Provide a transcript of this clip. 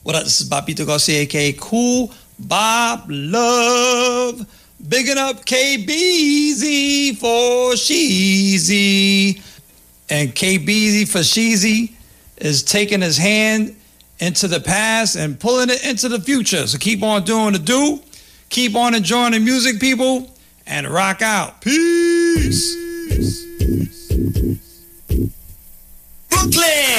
What up? This is Bobito Garcia, aka Cool Bob Love. Bigging up KBZ for Sheezy. And KBZ for Sheezy is taking his hand into the past and pulling it into the future. So keep on doing the do. Keep on enjoying the music, people. And rock out. Peace. Brooklyn.